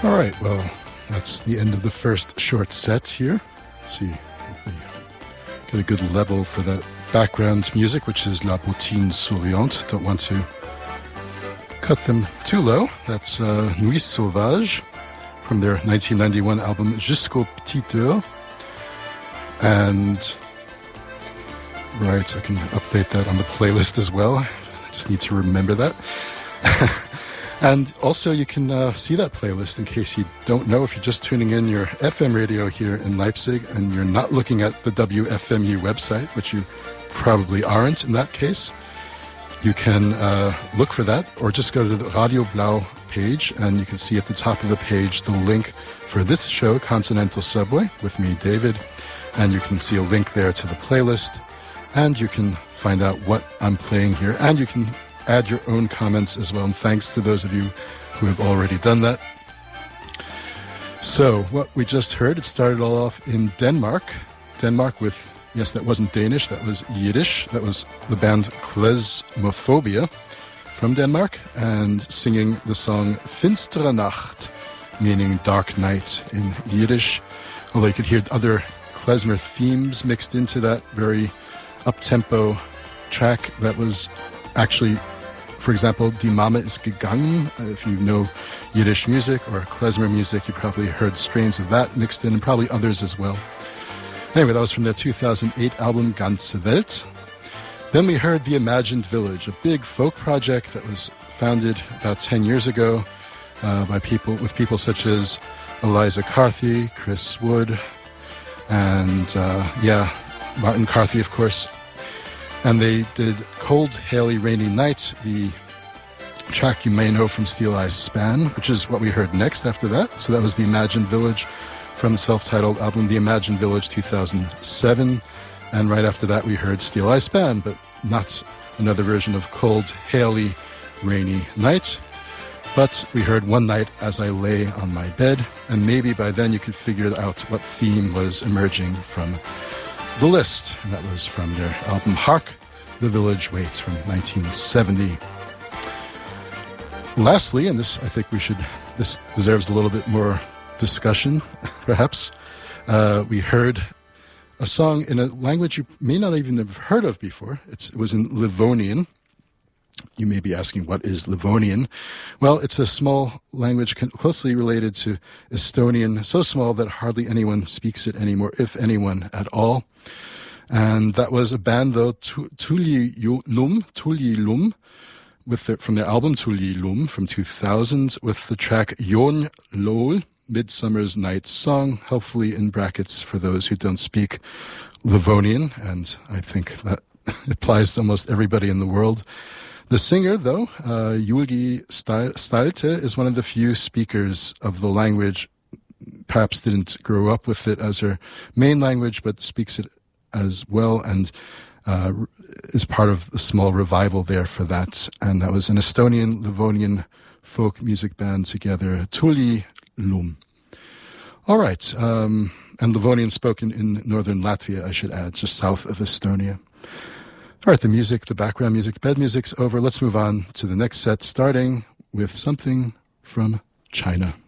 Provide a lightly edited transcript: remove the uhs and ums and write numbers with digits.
All right, well, that's the end of the first short set here. Let's see, get a good level for that background music, which is La Bottine Souriante. Don't want to cut them too low. That's Nuit Sauvage from their 1991 album Jusqu'aux Petites Heures. And, right, I can update that on the playlist as well. I just need to remember that. And also you can see that playlist in case you don't know, if you're just tuning in your FM radio here in Leipzig and you're not looking at the WFMU website, which you probably aren't in that case. You can look for that, or just go to the Radio Blau page, and you can see at the top of the page the link for this show, Continental Subway, with me, David. And you can see a link there to the playlist, and you can find out what I'm playing here, and you can add your own comments as well, and thanks to those of you who have already done that. So, what we just heard, it started all off in Denmark with, yes, that wasn't Danish, that was Yiddish. That was the band Klezmophobia from Denmark, and singing the song Finstere Nacht, meaning dark night in Yiddish. Although you could hear other klezmer themes mixed into that very up-tempo track that was actually, for example, Die Mama ist gegangen. If you know Yiddish music or klezmer music, you probably heard strains of that mixed in, and probably others as well. Anyway, that was from their 2008 album Ganze Welt. Then we heard The Imagined Village, a big folk project that was founded about 10 years ago by people such as Eliza Carthy, Chris Wood, and Martin Carthy, of course. And they did Cold, Haily, Rainy Night, the track you may know from Steel Eyes Span, which is what we heard next after that. So that was The Imagined Village from the self-titled album The Imagined Village 2007. And right after that we heard Steel Eyes Span, but not another version of Cold, Haily, Rainy Night. But we heard One Night as I Lay on My Bed, and maybe by then you could figure out what theme was emerging from the list. And that was from their album Hark, The Village Waits from 1970. Lastly, and this deserves a little bit more discussion, perhaps, we heard a song in a language you may not even have heard of before. It was in Livonian. You may be asking, what is Livonian? Well, it's a small language closely related to Estonian, so small that hardly anyone speaks it anymore, if anyone at all. And that was a band, though, Tulli Lum, from their album Tulli Lum from 2000, with the track Yon Lol, Midsummer's Night Song, helpfully in brackets for those who don't speak Livonian, and I think that applies to almost everybody in the world. The singer, though, Julgi Stalte, is one of the few speakers of the language, perhaps didn't grow up with it as her main language, but speaks it as well, and is part of the small revival there for that. And that was an Estonian, Livonian folk music band together, Tulli Lum. All right, and Livonian spoken in northern Latvia, I should add, just south of Estonia. All right, the music, the background music, the bed music's over. Let's move on to the next set, starting with something from China.